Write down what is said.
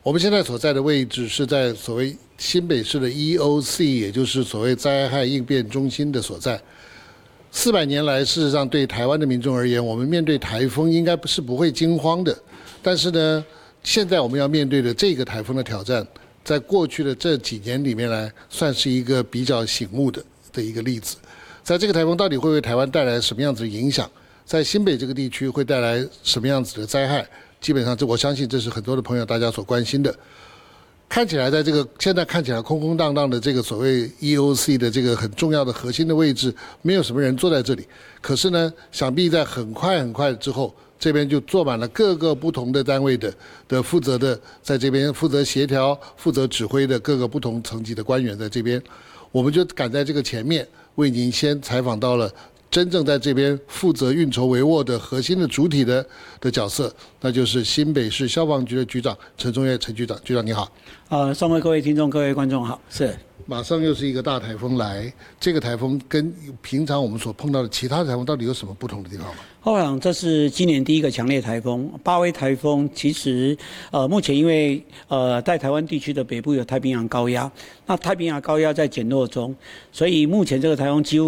我们现在所在的位置是在所谓新北市的 EOC， 也就是所谓灾害应变中心的所在。400年来，事实上对台湾的民众而言，我们面对台风应该是不会惊慌的。但是呢，现在我们要面对的这个台风的挑战，在过去的这几年里面来，算是一个比较醒目的一个例子。在这个台风到底会为台湾带来什么样子的影响？在新北这个地区会带来什么样子的灾害？基本上，我相信这是很多的朋友大家所关心的。看起来，在这个现在看起来空空荡荡的这个所谓 EOC 的这个很重要的核心的位置，没有什么人坐在这里。可是呢，想必在很快之后，这边就坐满了各个不同的单位的负责的，在这边负责协调、负责指挥的各个不同层级的官员在这边，我们就赶在这个前面，为您先采访到了真正在这边负责运筹帷幄的核心的主体的角色，那就是新北市消防局的局长陈宗岳陈局长。局长你好。 上位各位听众、各位观众好。是。 马上又是一个大台风来，这个台风跟平常我们所碰到的其他台风到底有什么不同的地方吗？ 我想这是今年第一个强烈台风，8威台风。其实目前因为在台湾地区的北部有太平洋高压，那太平洋高压在减弱中，所以目前这个台风几乎